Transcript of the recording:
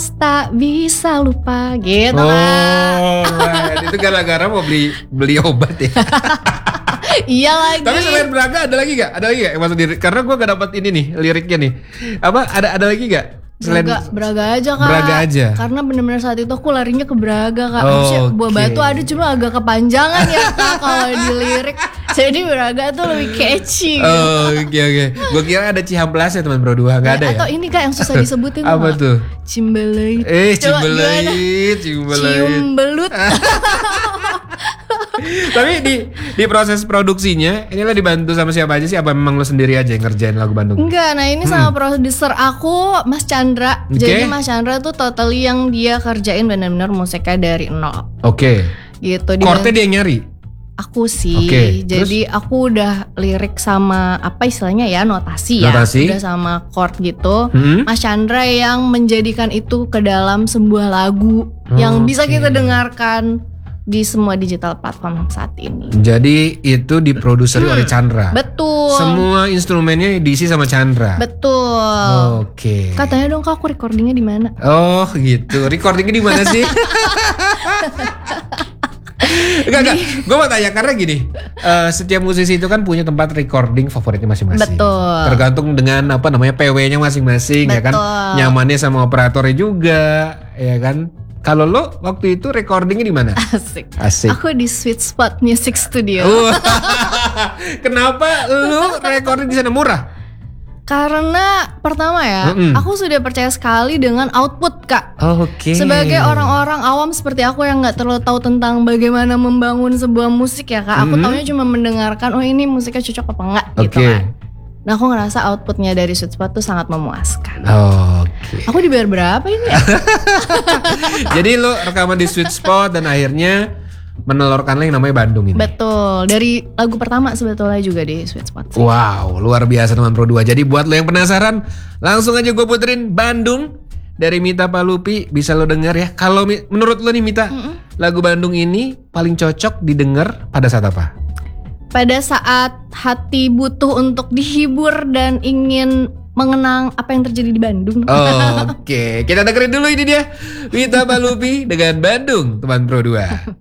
tak bisa lupa gitu Oh, kan. itu gara-gara mau beli obat ya. Iya lagi. Tapi selain Braga ada lagi gak? Ada lagi gak yang masuk diri? Karena gue gak dapat ini nih liriknya nih. Apa ada lagi gak? Selain Braga aja Kak. Braga aja. Karena benar-benar saat itu aku larinya ke Braga Kak. Oh, Maksudnya Buah oke. Batu ada cuma agak kepanjangan ya Kak kalau di lirik. Jadi Braga tuh lebih catchy gitu. Oh, oke. Gue kira ada Cihamplas ya teman Bro 2, gak ada ya? Atau ini Kak yang susah disebutin Apa tuh? Cimbeleit. Coba gimana? Cimbeleit. Ciumbelut. Tapi di proses produksinya, inilah dibantu sama siapa aja sih? Apa memang lo sendiri aja yang ngerjain lagu Bandung? Enggak, nah ini sama produser aku Mas Chandra. Oke. Jadi Mas Chandra tuh totally yang dia kerjain benar-benar musiknya dari nol. Oke. Gitu. Chordnya dia yang nyari? Aku sih. Oke, Jadi aku udah lirik sama apa istilahnya ya, notasi ya. Notasi. Udah sama chord gitu. Hmm? Mas Chandra yang menjadikan itu ke dalam sebuah lagu yang bisa Oke. kita dengarkan di semua digital platform saat ini. Jadi itu diproduseri oleh Chandra. Betul. Semua instrumennya diisi sama Chandra. Betul. Oke. Katanya dong Kak, aku recordingnya di mana? Oh gitu. Recordingnya di mana sih? Enggak. Gue mau tanya karena gini, setiap musisi itu kan punya tempat recording favoritnya masing-masing. Betul. Tergantung dengan apa namanya PW-nya masing-masing ya kan. Betul. Nyamannya sama operatornya juga, ya kan. Kalau lo waktu itu recordingnya di mana? Asik. Asik. Aku di Sweet Spot Music Studio. Kenapa lo recording di sana murah? Karena pertama ya, aku sudah percaya sekali dengan output Kak. Oke. Sebagai orang-orang awam seperti aku yang nggak terlalu tahu tentang bagaimana membangun sebuah musik ya Kak. Aku taunya cuma mendengarkan, oh ini musiknya cocok apa enggak gitu Oke. kan. Nah aku ngerasa outputnya dari Sweet Spot tuh sangat memuaskan. Oke. Aku dibayar berapa ini ya? Jadi lo rekaman di Sweet Spot dan akhirnya menelurkan yang namanya Bandung ini. Betul, dari lagu pertama sebetulnya juga di Sweet Spot sih. Wow, luar biasa teman Pro 2. Jadi buat lo yang penasaran, langsung aja gue puterin Bandung dari Mita Palupi. Bisa lo denger ya. Kalau menurut lo nih Mita, lagu Bandung ini paling cocok didengar pada saat apa? Pada saat hati butuh untuk dihibur dan ingin mengenang apa yang terjadi di Bandung. Oke, kita dengerin dulu ini dia Mita Palupi dengan Bandung teman Pro 2.